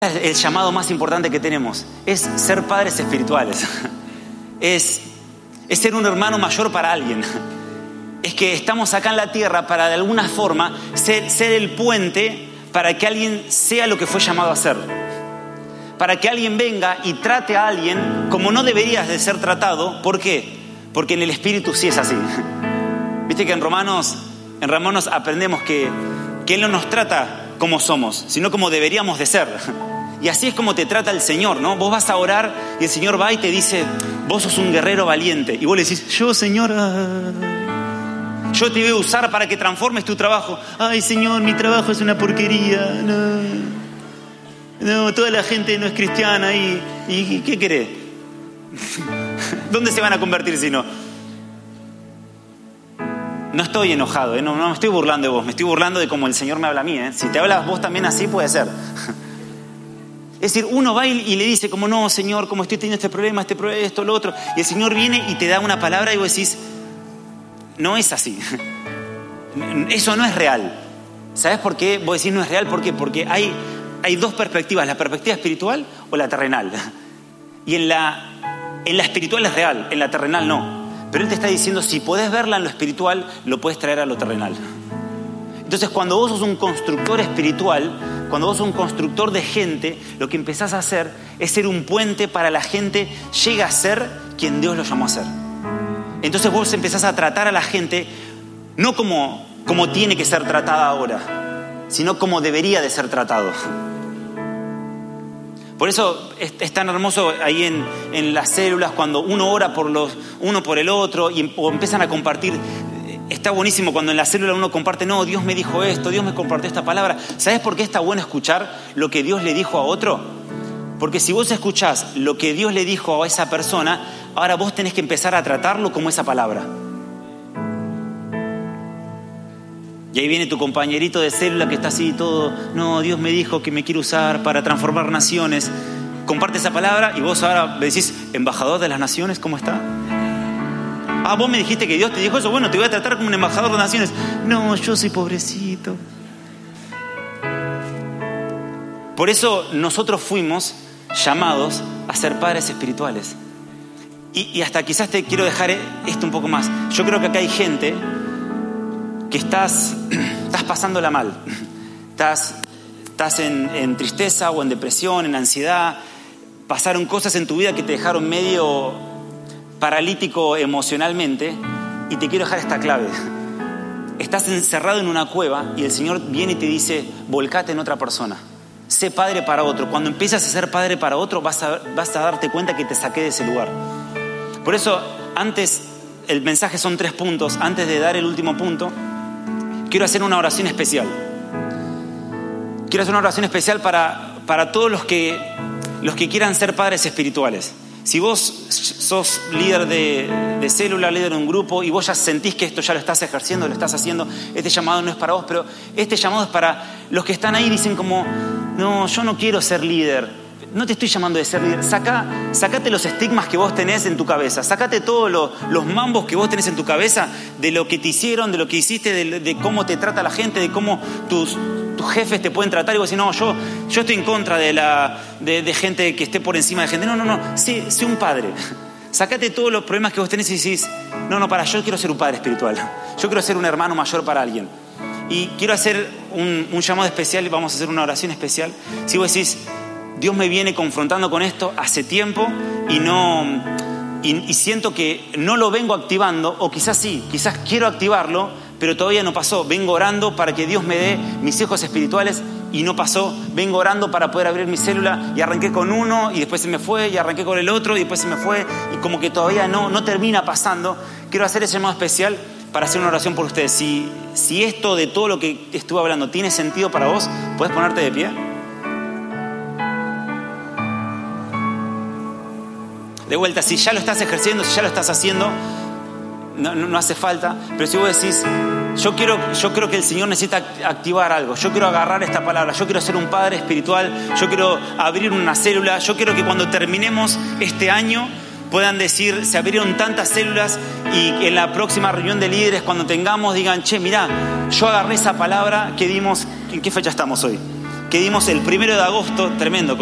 El llamado más importante que tenemos es ser padres espirituales. Es ser un hermano mayor para alguien. Es que estamos acá en la tierra para de alguna forma ser el puente para que alguien sea lo que fue llamado a ser. Para que alguien venga y trate a alguien como no deberías de ser tratado. ¿Por qué? Porque en el espíritu sí es así. Viste que en Romanos aprendemos que Él no nos trata como somos, sino como deberíamos de ser. Y así es como te trata el Señor, ¿no? Vos vas a orar y el Señor va y te dice, vos sos un guerrero valiente. Y vos le decís, yo, Señor, yo te voy a usar para que transformes tu trabajo. Ay, Señor, mi trabajo es una porquería. No, toda la gente no es cristiana. ¿Y qué querés? ¿Dónde se van a convertir si no? No estoy enojado, no me estoy burlando de vos. Me estoy burlando de cómo el Señor me habla a mí. Si te hablas vos también así, puede ser. Es decir, uno va y le dice como, no, Señor, como estoy teniendo este problema, esto, lo otro. Y el Señor viene y te da una palabra y vos decís, no es así. Eso no es real. ¿Sabes por qué vos decís no es real? ¿Por qué? Porque hay dos perspectivas, la perspectiva espiritual o la terrenal. Y en la espiritual es real, en la terrenal no. Pero Él te está diciendo, si podés verla en lo espiritual, lo puedes traer a lo terrenal. Entonces, cuando vos sos un constructor espiritual, cuando vos sos un constructor de gente, lo que empezás a hacer es ser un puente para la gente llegue a ser quien Dios lo llamó a ser. Entonces vos empezás a tratar a la gente no como tiene que ser tratada ahora, sino como debería de ser tratado. Por eso es tan hermoso ahí en las células cuando uno ora uno por el otro o empiezan a compartir. Está buenísimo cuando en la célula uno comparte, no, Dios me dijo esto, Dios me compartió esta palabra. ¿Sabes por qué está bueno escuchar lo que Dios le dijo a otro? Porque si vos escuchás lo que Dios le dijo a esa persona, ahora vos tenés que empezar a tratarlo como esa palabra. Y ahí viene tu compañerito de célula que está así todo, no, Dios me dijo que me quiere usar para transformar naciones. Comparte esa palabra y vos ahora le decís, embajador de las naciones, ¿cómo está? Ah, vos me dijiste que Dios te dijo eso. Bueno, te voy a tratar como un embajador de naciones. No, yo soy pobrecito. Por eso nosotros fuimos llamados a ser padres espirituales. Y hasta quizás te quiero dejar esto un poco más. Yo creo que acá hay gente que estás pasándola mal. Estás en tristeza o en depresión, en ansiedad. Pasaron cosas en tu vida que te dejaron medio paralítico emocionalmente, y te quiero dejar esta clave. Estás encerrado en una cueva y el Señor viene y te dice, volcate en otra persona, sé padre para otro. Cuando empiezas a ser padre para otro vas a darte cuenta que te saqué de ese lugar. Por eso el mensaje son 3 puntos. Antes de dar el último punto, quiero hacer una oración especial. Quiero hacer una oración especial para todos los que quieran ser padres espirituales. Si vos sos líder de célula, líder de un grupo, y vos ya sentís que esto ya lo estás ejerciendo, lo estás haciendo, este llamado no es para vos, pero este llamado es para los que están ahí y dicen como, no, yo no quiero ser líder. No te estoy llamando de ser líder. Sacate los estigmas que vos tenés en tu cabeza. Sacate todos los mambos que vos tenés en tu cabeza de lo que te hicieron, de lo que hiciste, de cómo te trata la gente, de cómo tus jefes te pueden tratar. Y vos decís, no, yo estoy en contra de gente que esté por encima de gente. No. Sé un padre. Sacate todos los problemas que vos tenés y decís, no, yo quiero ser un padre espiritual. Yo quiero ser un hermano mayor para alguien. Y quiero hacer un llamado especial y vamos a hacer una oración especial. Si vos decís, Dios me viene confrontando con esto hace tiempo y siento que no lo vengo activando, o quizás sí, quizás quiero activarlo, pero todavía no pasó. Vengo orando para que Dios me dé mis hijos espirituales y no pasó. Vengo orando para poder abrir mi célula y arranqué con uno y después se me fue, y arranqué con el otro y después se me fue, y como que todavía no termina pasando. Quiero hacer ese llamado especial para hacer una oración por ustedes. Si esto de todo lo que estuve hablando tiene sentido para vos, ¿puedes ponerte de pie? De vuelta, si ya lo estás ejerciendo, si ya lo estás haciendo, no hace falta. Pero si vos decís, yo creo que el Señor necesita activar algo, yo quiero agarrar esta palabra, yo quiero ser un padre espiritual, yo quiero abrir una célula, yo quiero que cuando terminemos este año puedan decir, se abrieron tantas células, y en la próxima reunión de líderes, cuando tengamos, digan, che, mirá, yo agarré esa palabra que dimos. ¿En qué fecha estamos hoy? que dimos el 1 de agosto, tremendo.